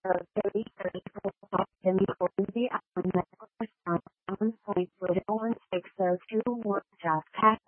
Very grateful to him for the medical response 7.016021 just